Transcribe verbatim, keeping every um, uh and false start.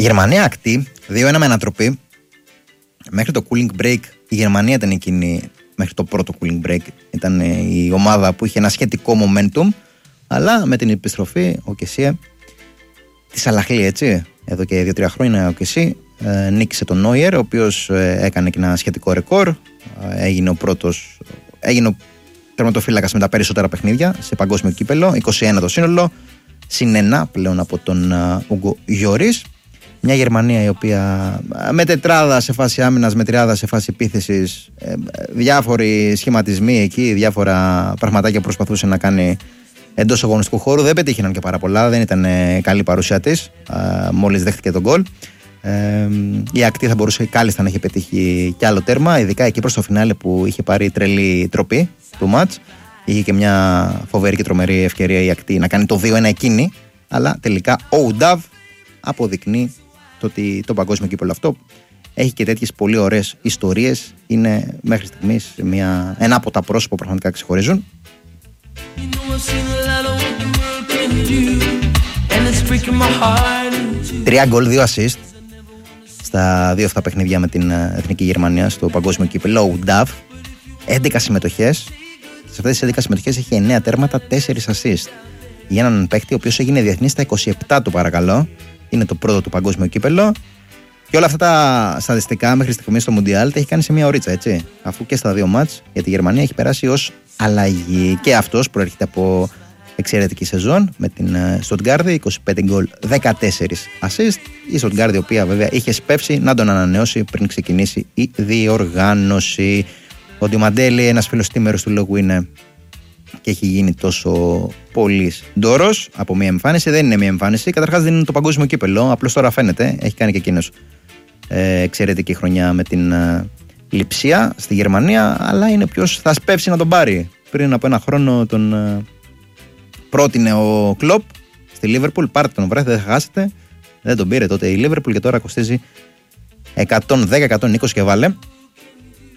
Γερμανία ακτή, δύο ένα με ανατροπή. Μέχρι το cooling break η Γερμανία ήταν εκείνη, μέχρι το πρώτο cooling break ήταν η ομάδα που είχε ένα σχετικό momentum, αλλά με την επιστροφή ο Κεσίε της Αλαχλή, έτσι, εδώ και δύο τρία χρόνια ο Κεσί ε, νίκησε τον Νόιερ, ο οποίος ε, έκανε και ένα σχετικό ρεκόρ, ε, έγινε ο πρώτος, έγινε ο τερματοφύλακας με τα περισσότερα παιχνίδια σε παγκόσμιο κύπελο, είκοσι ένα το σύνολο, συν ένα πλέον από τον Ούγκο Γιωρίς. Μια Γερμανία η οποία με τετράδα σε φάση άμυνας, με τριάδα σε φάση επίθεσης, ε, διάφοροι σχηματισμοί εκεί, διάφορα πραγματάκια που προσπαθούσε να κάνει εντός αγωνιστικού χώρου. Δεν πετύχαιναν και πάρα πολλά, δεν ήταν ε, καλή παρουσία της, ε, μόλις δέχτηκε τον γκολ. Ε, η ακτή θα μπορούσε κάλλιστα να έχει πετύχει κι άλλο τέρμα, ειδικά εκεί προς το φινάλε που είχε πάρει τρελή τροπή του μάτς. Είχε και μια φοβερή και τρομερή ευκαιρία η ακτή να κάνει το δύο ένα εκείνη, αλλά τελικά ο Ουντάβ αποδεικνύει το ότι το παγκόσμιο κύπελλο αυτό έχει και τέτοιες πολύ ωραίες ιστορίες. Είναι μέχρι στιγμής μια, ένα από τα πρόσωπα που πραγματικά ξεχωρίζουν. Τρία γκολ, δύο assist στα δύο αυτά παιχνίδια με την Εθνική Γερμανία στο παγκόσμιο κύπελλο. Ο Ουντάβ, έντεκα συμμετοχές. Σε αυτές τις έντεκα συμμετοχές έχει εννέα τέρματα, τέσσερα assist. Για έναν παίκτη ο οποίος έγινε διεθνής στα είκοσι επτά του, παρακαλώ. Είναι το πρώτο του παγκόσμιο κύπελλο. Και όλα αυτά τα στατιστικά μέχρι στιγμής στο Μουντιάλ τα έχει κάνει σε μια ωρίτσα, έτσι. Αφού και στα δύο μάτς για τη Γερμανία έχει περάσει ως αλλαγή. Και αυτός προέρχεται από εξαιρετική σεζόν με την Στουτγκάρδη, είκοσι πέντε γκολ, δεκατέσσερα assist. Η Στουτγκάρδη, η οποία βέβαια είχε σπεύσει να τον ανανεώσει πριν ξεκινήσει η διοργάνωση. Ο Ντιομαντέλη, ένας φίλος τίμερος του λόγου είναι και έχει γίνει τόσο πολύ ντόρος από μια εμφάνιση. Δεν είναι μια εμφάνιση. Καταρχάς δεν είναι το παγκόσμιο κύπελλο. Απλώς τώρα φαίνεται. Έχει κάνει και εκείνος ε, εξαιρετική χρονιά με την ε, Λειψία στη Γερμανία. Αλλά είναι ποιος θα σπεύσει να τον πάρει. Πριν από ένα χρόνο τον ε, πρότεινε ο Κλοπ στη Λίβερπουλ. Πάρτε τον, βρέστε, δεν θα χάσετε. Δεν τον πήρε τότε η Λίβερπουλ και τώρα κοστίζει εκατόν δέκα εκατόν είκοσι και βάλε.